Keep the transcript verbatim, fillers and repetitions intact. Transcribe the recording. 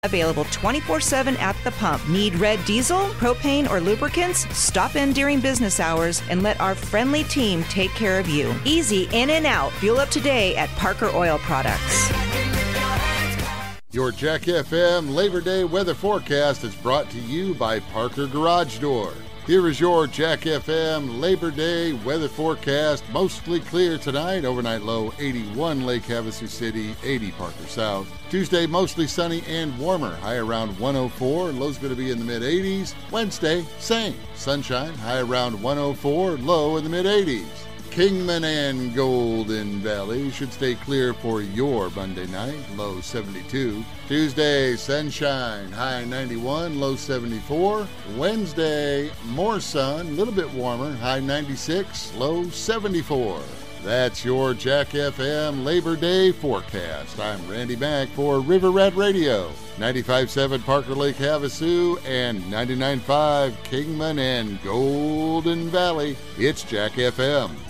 Available twenty-four seven at the pump. Need red diesel, propane, or lubricants? Stop in during business hours and let our friendly team take care of you. Easy in and out. Fuel up today at Parker Oil Products. Your Jack F M Labor Day weather forecast is brought to you by Parker Garage Door. Here is your Jack F M Labor Day weather forecast. Mostly clear tonight. Overnight low eighty-one, Lake Havasu City, eighty Parker South. Tuesday, mostly sunny and warmer. High around one oh four. Low's going to be in the mid-eighties. Wednesday, same. Sunshine. High around one oh four. Low in the mid-eighties. Kingman and Golden Valley should stay clear for your Monday night, low seventy-two. Tuesday, sunshine, high ninety-one, low seventy-four. Wednesday, more sun, a little bit warmer, high ninety-six, low seventy-four. That's your Jack F M Labor Day forecast. I'm Randy Mack for River Rat Radio, ninety-five point seven Parker Lake Havasu and ninety-nine point five Kingman and Golden Valley. It's Jack F M.